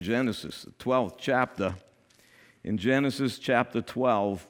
Genesis, the 12th chapter. In Genesis chapter 12,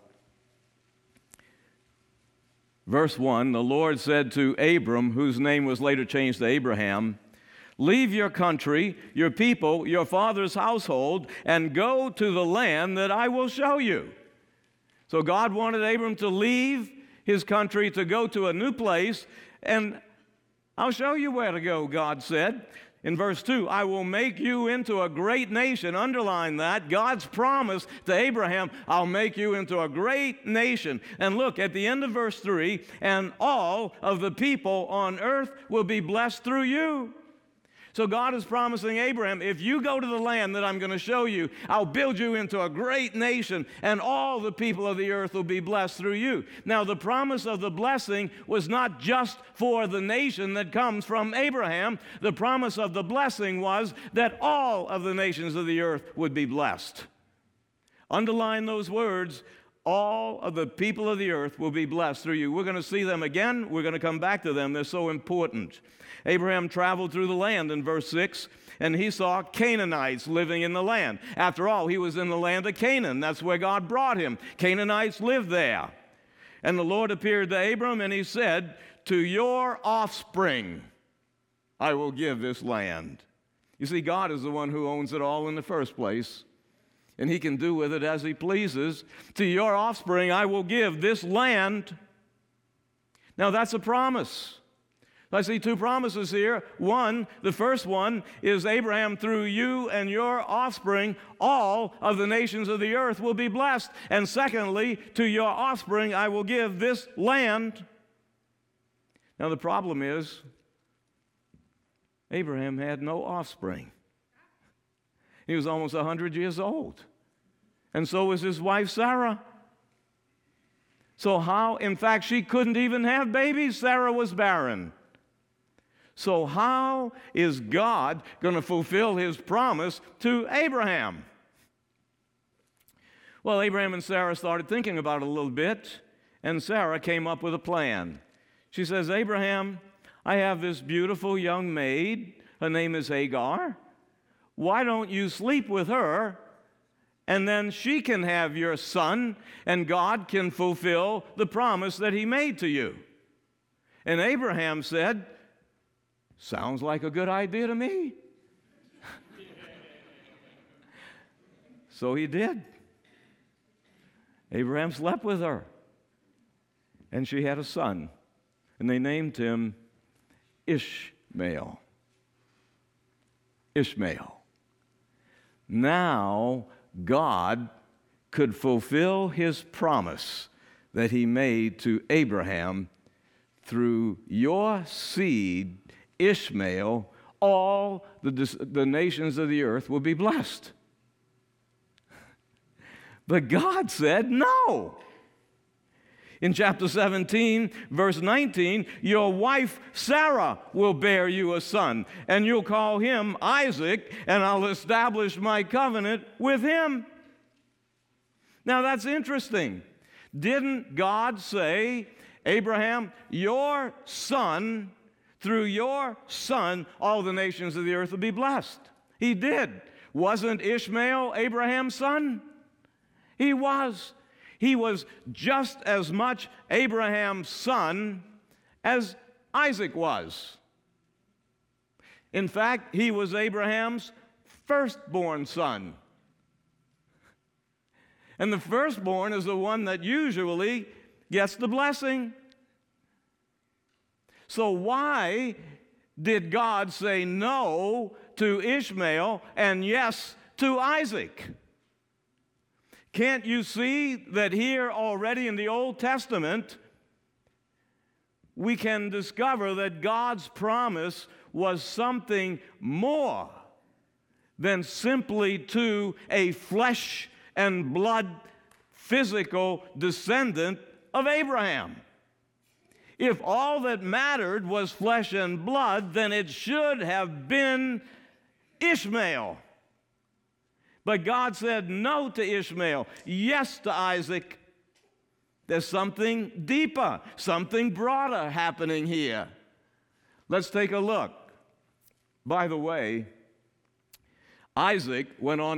verse 1, the Lord said to Abram, whose name was later changed to Abraham, "Leave your country, your people, your father's household, and go to the land that I will show you." So God wanted Abram to leave his country to go to a new place, and I'll show you where to go, God said. In verse 2, "I will make you into a great nation." Underline that. God's promise to Abraham, I'll make you into a great nation. And look, at the end of verse 3, "and all of the people on earth will be blessed through you." So God is promising Abraham, if you go to the land that I'm going to show you, I'll build you into a great nation, and all the people of the earth will be blessed through you. Now, the promise of the blessing was not just for the nation that comes from Abraham. The promise of the blessing was that all of the nations of the earth would be blessed. Underline those words. All of the people of the earth will be blessed through you. We're going to see them again. We're going to come back to them. They're so important. Abraham traveled through the land in verse 6, and he saw Canaanites living in the land. After all, he was in the land of Canaan. That's where God brought him. Canaanites lived there. And the Lord appeared to Abram, and he said, "To your offspring I will give this land." You see, God is the one who owns it all in the first place, and he can do with it as he pleases. "To your offspring I will give this land." Now that's a promise. I see two promises here. One, the first one is Abraham, through you and your offspring, all of the nations of the earth will be blessed. And secondly, to your offspring I will give this land. Now the problem is, Abraham had no offspring. He was almost 100 years old. And so was his wife Sarah. So how? In fact, she couldn't even have babies. Sarah was barren. So how is God going to fulfill his promise to Abraham? Well, Abraham and Sarah started thinking about it a little bit, and Sarah came up with a plan. She says, "Abraham, I have this beautiful young maid. Her name is Hagar. Why don't you sleep with her, and then she can have your son, and God can fulfill the promise that he made to you?" And Abraham said, "Sounds like a good idea to me." So he did. Abraham slept with her, and she had a son, and they named him Ishmael. Ishmael. Now God could fulfill his promise that he made to Abraham. Through your seed, Ishmael, all the nations of the earth will be blessed. But God said no. In chapter 17, verse 19, "Your wife Sarah will bear you a son, and you'll call him Isaac, and I'll establish my covenant with him." Now that's interesting. Didn't God say, "Abraham, your son, through your son, all the nations of the earth will be blessed"? He did. Wasn't Ishmael Abraham's son? He was. He was just as much Abraham's son as Isaac was. In fact, he was Abraham's firstborn son. And the firstborn is the one that usually gets the blessing. So why did God say no to Ishmael and yes to Isaac? Can't you see that here already in the Old Testament, we can discover that God's promise was something more than simply to a flesh and blood physical descendant of Abraham? If all that mattered was flesh and blood, then it should have been Ishmael. But God said no to Ishmael, yes to Isaac. There's something deeper, something broader happening here. Let's take a look. By the way, Isaac went on